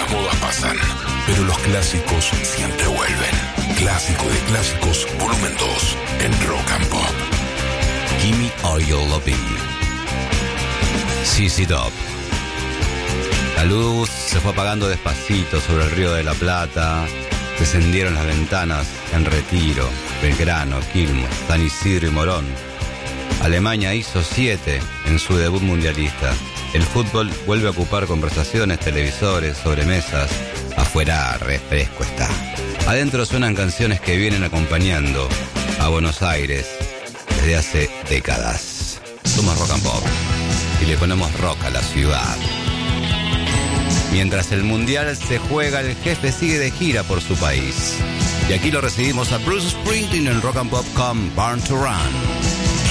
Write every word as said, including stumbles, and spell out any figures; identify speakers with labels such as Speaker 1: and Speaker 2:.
Speaker 1: Las modas pasan, pero los clásicos siempre vuelven. Clásico de clásicos, volumen dos, en Rock and Pop.
Speaker 2: Gimme All Your Lovin'. Z Z Top. La luz se fue apagando despacito sobre el Río de la Plata. Descendieron las ventanas en Retiro, Belgrano, Quilmes, San Isidro y Morón. Alemania hizo siete en su debut mundialista. El fútbol vuelve a ocupar conversaciones, televisores, sobremesas. Afuera refresco está. Adentro suenan canciones que vienen acompañando a Buenos Aires desde hace décadas. Somos Rock and Pop y le ponemos rock a la ciudad. Mientras el mundial se juega, el jefe sigue de gira por su país. Y aquí lo recibimos a Bruce Springsteen en Rock and Pop con Born to Run.